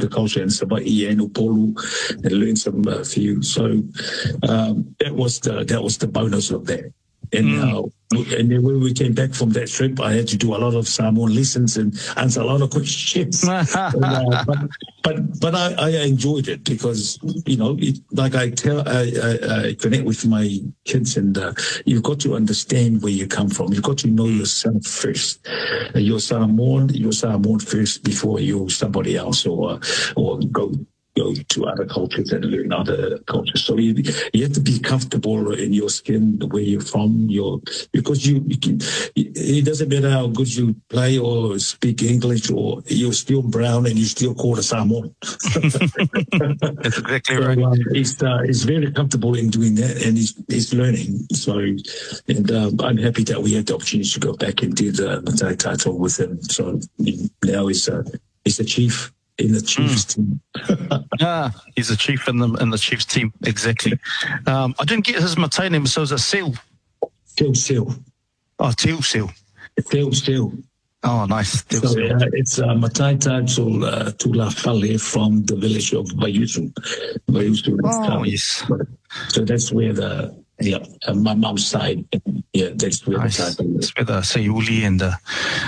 the culture in Sabai and Upolu and learn some few. So that was the bonus of that. And then when we came back from that trip, I had to do a lot of Samoan lessons and answer a lot of questions. But I enjoyed it because, like I connect with my kids, and you've got to understand where you come from. You've got to know yourself first. You're Samoan first before you're somebody else, or go to other cultures and learn other cultures. So you have to be comfortable in your skin, where you're from. Because it doesn't matter how good you play or speak English, or you're still brown and you're still called a Samoan. That's exactly right. He's very comfortable in doing that, and he's learning. So, and I'm happy that we had the opportunity to go back and do the Matai title with him. So now he's a chief in the Chiefs team. He's a chief in the Chiefs team, exactly. I didn't get his Matai name, so is it Seal? Seal. Oh, Seal. Seal. Oh, nice. So it's Matai title Tula Fale from the village of Vayusu. Oh, yes. So that's where my mom's side. Yeah, that's where nice. The title is. That's where the Sayuli and the...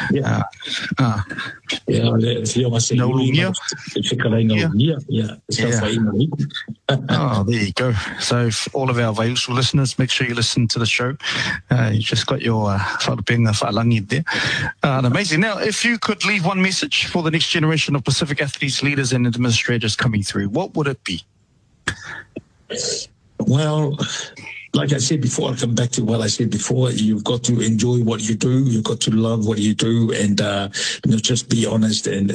Oh, there you go. So for all of our Vayusu listeners, make sure you listen to the show. You just got your whakapenga whaalangi there. Amazing. Now, if you could leave one message for the next generation of Pacific athletes, leaders and administrators coming through, what would it be? Well, like I said before, I'll come back to what I said before. You've got to enjoy what you do. You've got to love what you do, and just be honest and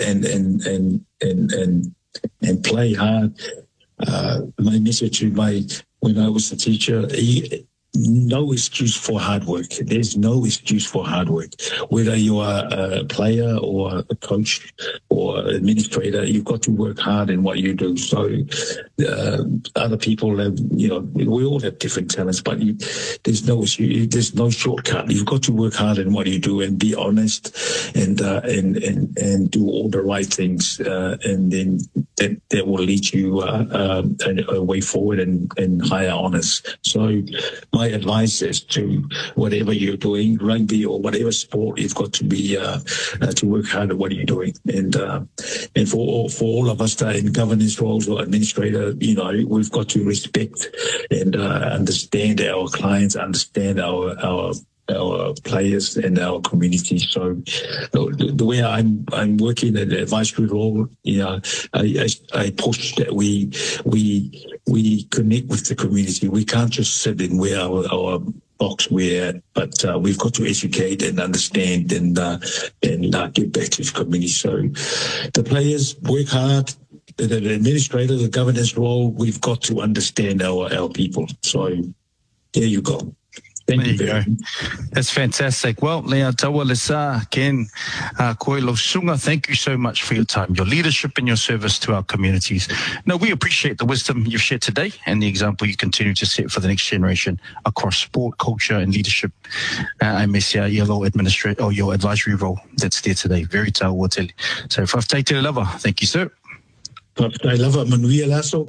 play hard. My message when I was a teacher, no excuse for hard work. There's no excuse for hard work. Whether you are a player or a coach or administrator, you've got to work hard in what you do. So other people have, we all have different talents, but there's no shortcut. You've got to work hard in what you do and be honest and do all the right things, and then that will lead you a way forward and higher honors. So my advice is to whatever you're doing, rugby or whatever sport, you've got to be to work hard at what you're doing. And for all of us that are in governance roles or administrator, we've got to respect and understand our clients, understand our players and our community. So the way I'm working at the advisory role, I push that we connect with the community. We can't just sit in where our box we're at, but we've got to educate and understand and give back to the community. So the players work hard. The administrator, the governance role, we've got to understand our people. So there you go. Thank you very much. That's fantastic. Well, Lea Taua Lisa, Ken Koilo Sunga, thank you so much for your time, your leadership and your service to our communities. No, we appreciate the wisdom you've shared today and the example you continue to set for the next generation across sport, culture and leadership. I miss your administrator or your advisory role that's there today. Very taua tele. So, whaftai te lava. Thank you, sir. Whaftai lava, manuia laso.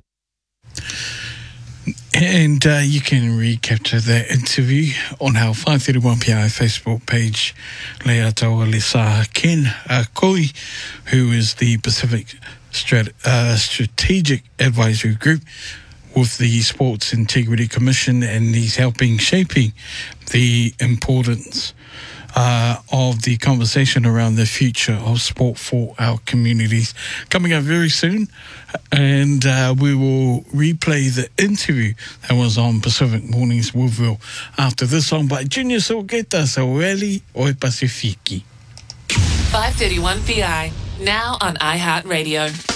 And you can recapture that interview on our 531PI Facebook page. Lea Taua Lisa Ken Koi, who is the Pacific Strategic Advisory Group with the Sports Integrity Commission, and he's helping shaping the importance of the conversation around the future of sport for our communities. Coming up very soon, and we will replay the interview that was on Pacific Mornings Woodville after this song by Junior Sorgeta, Saweli Oi Pasifiki. 531 PI, now on iHeartRadio.